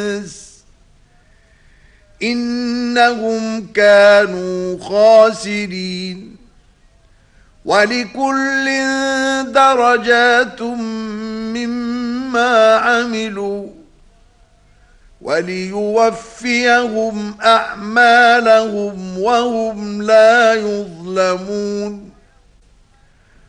إنهم كانوا خاسرين ولكل درجات مما عملوا وليوفيهم أعمالهم وهم لا يظلمون